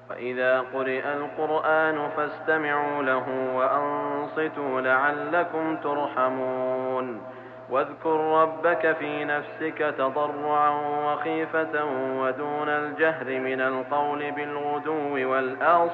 وإذا قرئ القرآن فاستمعوا له وأنصتوا لعلكم ترحمون واذكر ربك في نفسك تضرعا وخيفة ودون الجهر من القول بالغدو والآصال